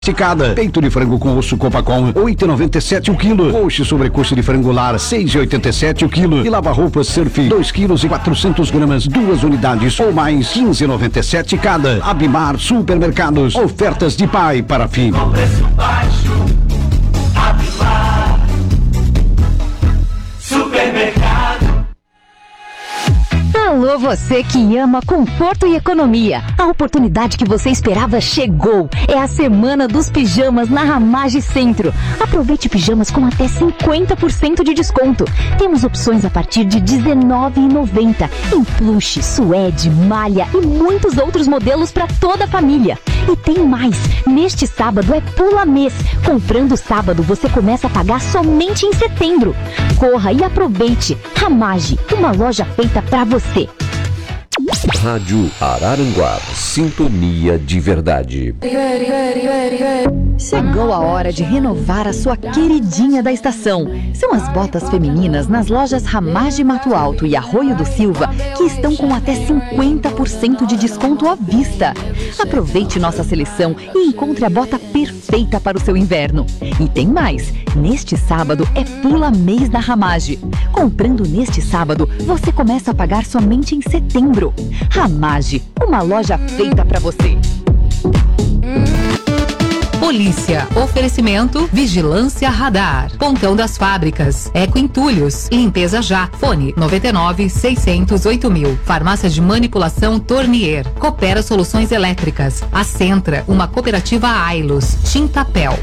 Esticada, peito de frango com osso Copacom, 8,97 o quilo. Coxa sobrecoxa de frango lar, 6,87 o quilo. E lava-roupas Surf, 2 quilos e 400 gramas, 2 unidades ou mais, 15,97 cada. Abimar Supermercados, ofertas de pai para filho. Com preço baixo, Abimar Supermercado. Alô, você que ama conforto e economia. A oportunidade que você esperava chegou. É a semana dos pijamas na Ramage Centro. Aproveite pijamas com até 50% de desconto. Temos opções a partir de R$19,90 em plush, suede, malha e muitos outros modelos para toda a família. E tem mais. Neste sábado é Pula Mês. Comprando sábado, você começa a pagar somente em setembro. Corra e aproveite. Ramage, uma loja feita para você. Rádio Araranguá, sintonia de verdade. Chegou a hora de renovar a sua queridinha da estação. São as botas femininas nas lojas Ramage Mato Alto e Arroio do Silva, que estão com até 50% de desconto à vista. Aproveite nossa seleção e encontre a bota perfeita para o seu inverno. E tem mais, neste sábado é Pula Mês da Ramage. Comprando neste sábado, você começa a pagar somente em setembro. Ramage, uma loja feita para você. Polícia, oferecimento, vigilância radar, Pontão das Fábricas, Eco Entulhos, Limpeza Já, fone 99-600-8000, Farmácia de Manipulação Tornier, Coopera Soluções Elétricas, a Centra, uma cooperativa Ailos, Tintapel.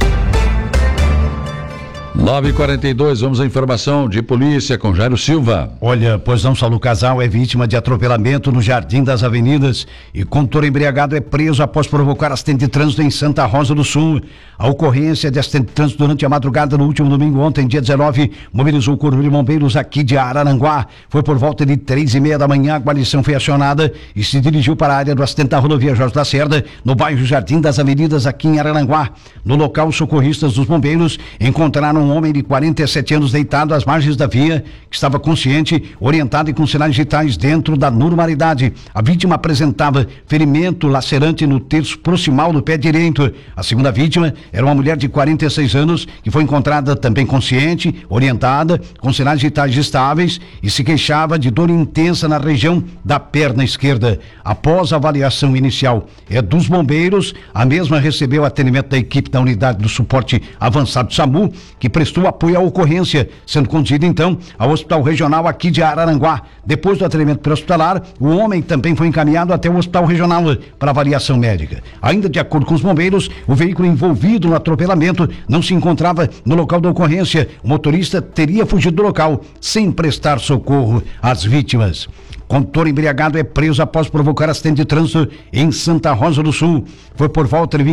9h42, vamos à informação de polícia com Jairo Silva. Olha, pois não, Saulo, casal é vítima de atropelamento no Jardim das Avenidas e condutor embriagado é preso após provocar acidente de trânsito em Santa Rosa do Sul. A ocorrência de acidente de trânsito durante a madrugada no último domingo, ontem, dia 19, mobilizou o Corpo de Bombeiros aqui de Araranguá. Foi por volta de 3h30 da manhã, a guarnição foi acionada e se dirigiu para a área do acidente da rodovia Jorge Lacerda, no bairro Jardim das Avenidas, aqui em Araranguá. No local, os socorristas dos bombeiros encontraram um homem de 47 anos deitado às margens da via, que estava consciente, orientado e com sinais vitais dentro da normalidade. A vítima apresentava ferimento lacerante no terço proximal do pé direito. A segunda vítima era uma mulher de 46 anos, que foi encontrada também consciente, orientada, com sinais vitais estáveis e se queixava de dor intensa na região da perna esquerda. Após a avaliação inicial dos bombeiros, a mesma recebeu atendimento da equipe da unidade do suporte avançado SAMU, que prestou apoio à ocorrência, sendo conduzido então ao Hospital Regional aqui de Araranguá. Depois do atendimento pré-hospitalar, o homem também foi encaminhado até o Hospital Regional para avaliação médica. Ainda de acordo com os bombeiros, o veículo envolvido no atropelamento não se encontrava no local da ocorrência. O motorista teria fugido do local sem prestar socorro às vítimas. Condutor embriagado é preso após provocar acidente de trânsito em Santa Rosa do Sul. Foi por volta de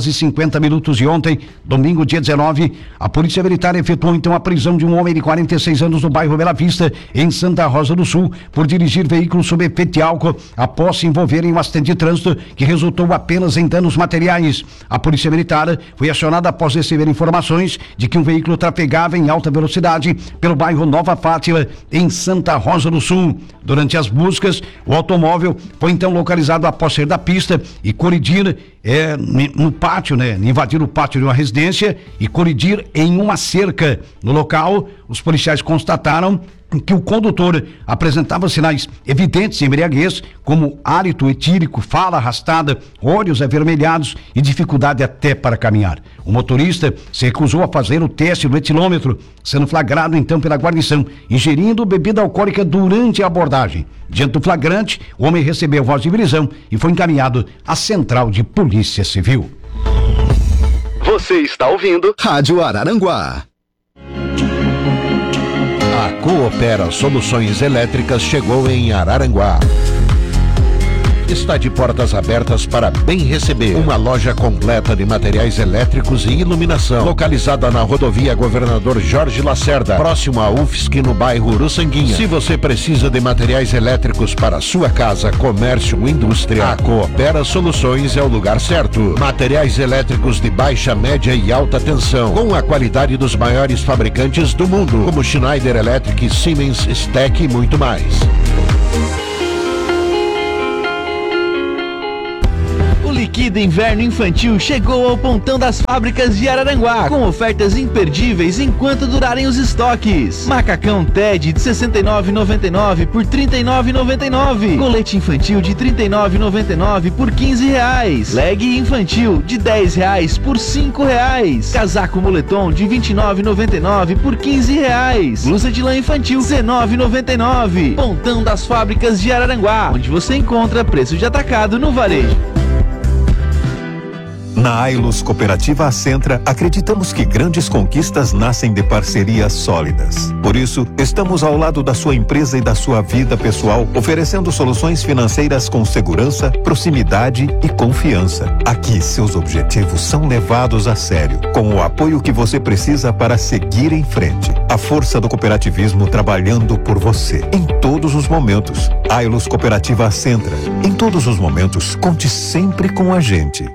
21h50 de ontem, domingo, dia 19. A Polícia Militar efetuou então a prisão de um homem de 46 anos no bairro Bela Vista, em Santa Rosa do Sul, por dirigir veículo sob efeito de álcool após se envolver em um acidente de trânsito que resultou apenas em danos materiais. A Polícia Militar foi acionada após receber informações de que um veículo trafegava em alta velocidade pelo bairro Nova Fátima, em Santa Rosa do Sul. Durante as buscas, o automóvel foi então localizado após sair da pista e colidir no pátio, invadir o pátio de uma residência e colidir em uma cerca. No local, os policiais constataram que o condutor apresentava sinais evidentes de embriaguez, como hálito etílico, fala arrastada, olhos avermelhados e dificuldade até para caminhar. O motorista se recusou a fazer o teste do etilômetro, sendo flagrado então pela guarnição, ingerindo bebida alcoólica durante a abordagem. Diante do flagrante, o homem recebeu voz de prisão e foi encaminhado à Central de Polícia Civil. Você está ouvindo Rádio Araranguá. A Coopera Soluções Elétricas chegou em Araranguá. Está de portas abertas para bem receber. Uma loja completa de materiais elétricos e iluminação, localizada na rodovia Governador Jorge Lacerda, próximo à UFSC, no bairro Uruçanguinha. Se você precisa de materiais elétricos para sua casa, comércio ou indústria, a Coopera Soluções é o lugar certo. Materiais elétricos de baixa, média e alta tensão, com a qualidade dos maiores fabricantes do mundo, como Schneider Electric, Siemens, STEC e muito mais. Orquídea Inverno Infantil chegou ao Pontão das Fábricas de Araranguá, com ofertas imperdíveis enquanto durarem os estoques. Macacão Ted de R$ 69,99 por R$ 39,99. Colete infantil de R$ 39,99 por R$ 15. Leg infantil de R$ 10 por R$ 5. Casaco moletom de R$ 29,99 por R$ 15. Blusa de lã infantil R$ 19,99. Pontão das Fábricas de Araranguá, onde você encontra preço de atacado no varejo. Na Ailus Cooperativa Acentra, acreditamos que grandes conquistas nascem de parcerias sólidas. Por isso, estamos ao lado da sua empresa e da sua vida pessoal, oferecendo soluções financeiras com segurança, proximidade e confiança. Aqui, seus objetivos são levados a sério, com o apoio que você precisa para seguir em frente. A força do cooperativismo trabalhando por você, em todos os momentos. Ailus Cooperativa Acentra. Em todos os momentos, conte sempre com a gente.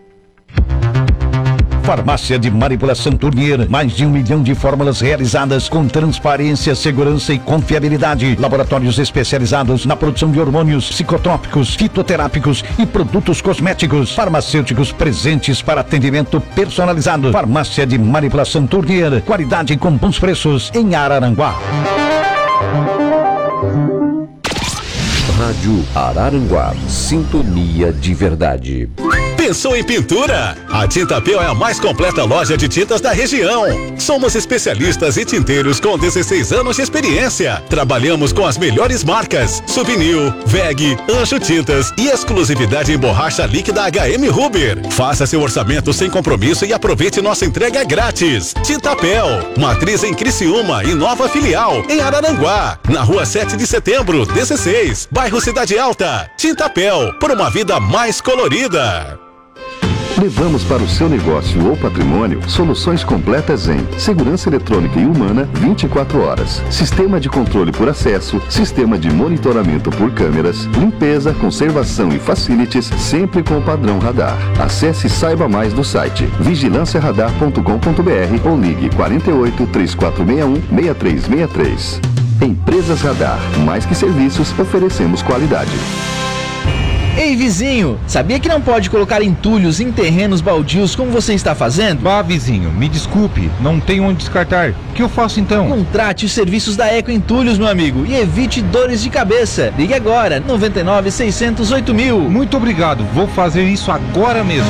Farmácia de Manipulação Tournier, mais de 1 milhão de fórmulas realizadas com transparência, segurança e confiabilidade. Laboratórios especializados na produção de hormônios, psicotrópicos, fitoterápicos e produtos cosméticos. Farmacêuticos presentes para atendimento personalizado. Farmácia de Manipulação Tournier, qualidade com bons preços em Araranguá. Rádio Araranguá, sintonia de verdade. Pensou em pintura? A Tintapel é a mais completa loja de tintas da região. Somos especialistas e tinteiros com 16 anos de experiência. Trabalhamos com as melhores marcas: Souvenir, VEG, Anjo Tintas e exclusividade em borracha líquida HM Huber. Faça seu orçamento sem compromisso e aproveite nossa entrega grátis. Tintapel, matriz em Criciúma e nova filial em Araranguá, na rua 7 de setembro, 16, bairro Cidade Alta. Tintapel, por uma vida mais colorida. Levamos para o seu negócio ou patrimônio soluções completas em segurança eletrônica e humana 24 horas, sistema de controle por acesso, sistema de monitoramento por câmeras, limpeza, conservação e facilities, sempre com o padrão radar. Acesse e saiba mais no site vigilanciaradar.com.br ou ligue 48 3461 6363. Empresas Radar, mais que serviços, oferecemos qualidade. Ei, vizinho, sabia que não pode colocar entulhos em terrenos baldios como você está fazendo? Bah, vizinho, me desculpe, não tenho onde descartar. O que eu faço então? Contrate os serviços da Eco Entulhos, meu amigo, e evite dores de cabeça. Ligue agora, 99 608 mil. Muito obrigado, vou fazer isso agora mesmo.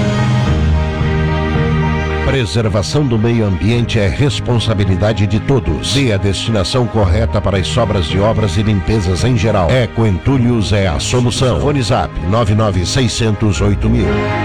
Preservação do meio ambiente é responsabilidade de todos. Dê a destinação correta para as sobras de obras e limpezas em geral. Eco Entulhos é a solução. Fone Zap 99 608 mil.